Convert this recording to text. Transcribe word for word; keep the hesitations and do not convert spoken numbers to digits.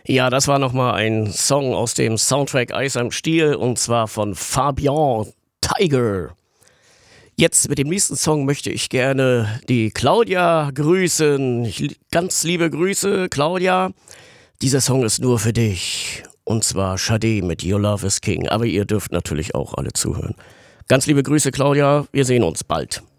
Ja, das war nochmal ein Song aus dem Soundtrack Eis am Stiel und zwar von Fabian Tiger. Jetzt mit dem nächsten Song möchte ich gerne die Claudia grüßen. Ich, ganz liebe Grüße, Claudia. Dieser Song ist nur für dich. Und zwar Sade mit Your Love is King. Aber ihr dürft natürlich auch alle zuhören. Ganz liebe Grüße, Claudia. Wir sehen uns bald.